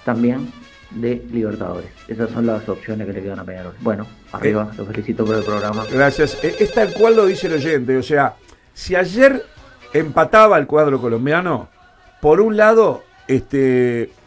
también de Libertadores. Esas son las opciones que le quedan a Peñarol. Bueno, arriba, lo felicito por el programa. Gracias. Es tal cual lo dice el oyente. O sea, si ayer empataba el cuadro colombiano, por un lado,